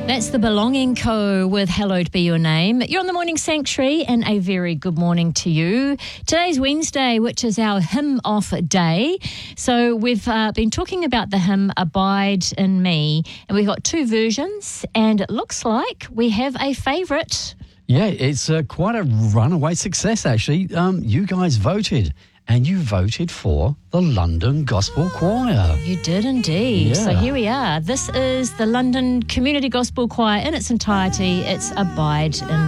That's the Belonging Co. with Hallowed Be Your Name. You're on the Morning Sanctuary and a very good morning to you. Today's Wednesday, which is our hymn off day. So we've been talking about the hymn Abide in Me, and we've got two versions, and it looks like we have a favourite. Yeah, it's quite a runaway success, actually. You guys voted, and you voted for the London Gospel Choir. You did indeed. Yeah. So here we are. This is the London Community Gospel Choir in its entirety. It's Abide in